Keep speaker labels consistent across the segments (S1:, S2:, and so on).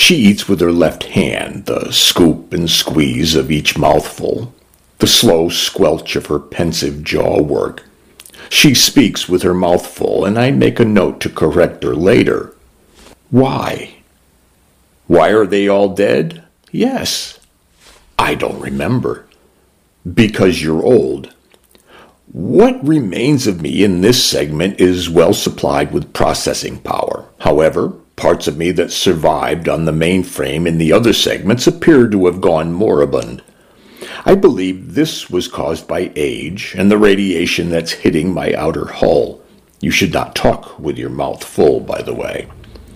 S1: She eats with her left hand, the scoop and squeeze of each mouthful, the slow squelch of her pensive jaw work. She speaks with her mouth full, and I make a note to correct her later. Why? Why are they all dead? Yes. I don't remember. Because you're old. What remains of me in this segment is well supplied with processing power. However, parts of me that survived on the mainframe in the other segments appear to have gone moribund. I believe this was caused by age and the radiation that's hitting my outer hull. You should not talk with your mouth full, by the way.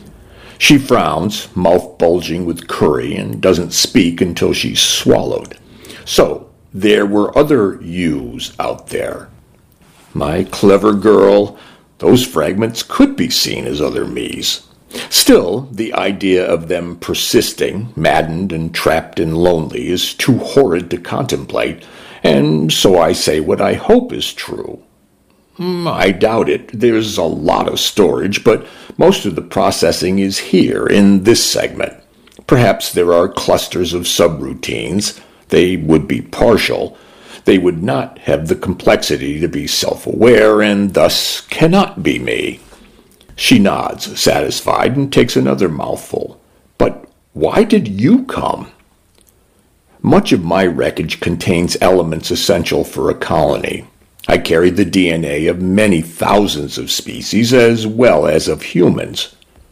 S1: She frowns, mouth bulging with curry, and doesn't speak until she's swallowed. So, there were other yous out there. My clever girl, those fragments could be seen as other me's. Still, the idea of them persisting, maddened and trapped and lonely, is too horrid to contemplate, and so I say what I hope is true. I doubt it. There's a lot of storage, but most of the processing is here, in this segment. Perhaps there are clusters of subroutines. They would be partial. They would not have the complexity to be self-aware, and thus cannot be me. She nods, satisfied, and takes another mouthful. But why did you come? Much of my wreckage contains elements essential for a colony. I carry the DNA of many thousands of species as well as of humans.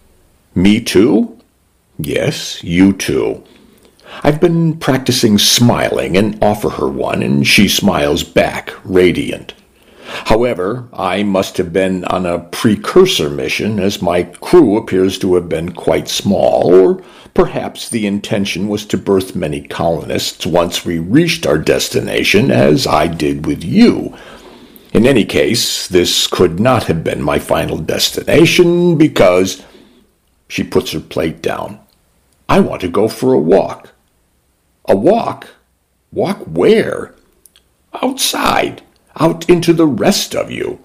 S1: Me too? Yes, you too. I've been practicing smiling and offer her one, and she smiles back, radiant. However, I must have been on a precursor mission, as my crew appears to have been quite small, or perhaps the intention was to birth many colonists once we reached our destination, as I did with you. In any case, this could not have been my final destination, because... She puts her plate down. I want to go for a walk. A walk? Walk where? Outside. Out into the rest of you.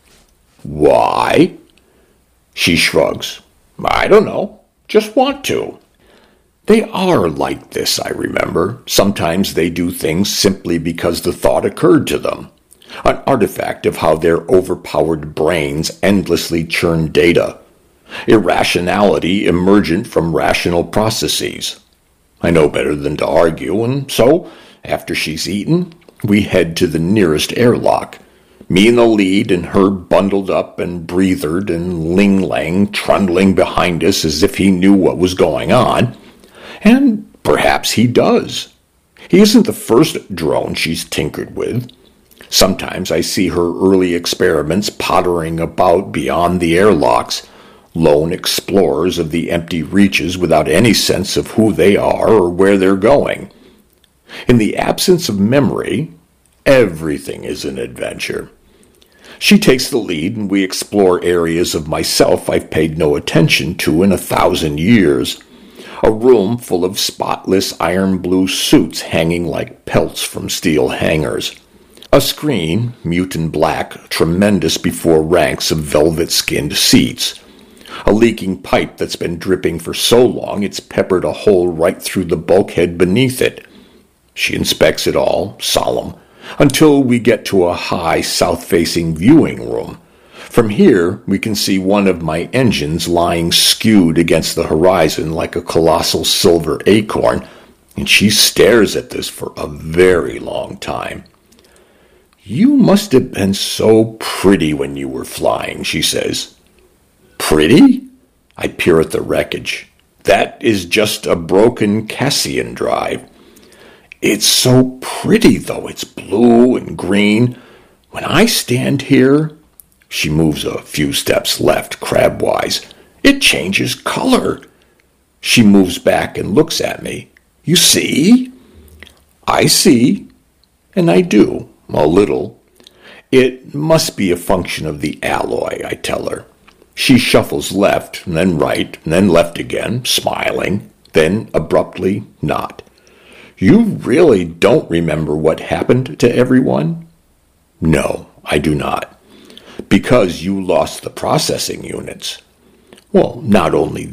S1: Why? She shrugs. I don't know. Just want to. They are like this, I remember. Sometimes they do things simply because the thought occurred to them. An artifact of how their overpowered brains endlessly churn data. Irrationality emergent from rational processes. I know better than to argue, and so, after she's eaten, we head to the nearest airlock. Me in the lead, and her bundled up and breathered, and Ling Lang trundling behind us as if he knew what was going on. And perhaps he does. He isn't the first drone she's tinkered with. Sometimes I see her early experiments pottering about beyond the airlocks, lone explorers of the empty reaches without any sense of who they are or where they're going. In the absence of memory, everything is an adventure. She takes the lead, and we explore areas of myself I've paid no attention to in 1,000 years. A room full of spotless iron-blue suits hanging like pelts from steel hangers. A screen, mute and black, tremendous before ranks of velvet-skinned seats. A leaking pipe that's been dripping for so long it's peppered a hole right through the bulkhead beneath it. She inspects it all, solemn, until we get to a high south-facing viewing room. From here, we can see one of my engines lying skewed against the horizon like a colossal silver acorn, and she stares at this for a very long time. You must have been so pretty when you were flying, she says. Pretty? I peer at the wreckage. That is just a broken Cassian drive. It's so pretty, though. It's blue and green. When I stand here, she moves a few steps left, crabwise. It changes color. She moves back and looks at me. You see? I see, and I do, a little. It must be a function of the alloy, I tell her. She shuffles left, and then right, and then left again, smiling, then abruptly not. You really don't remember what happened to everyone? No, I do not. Because you lost the processing units. Well, not only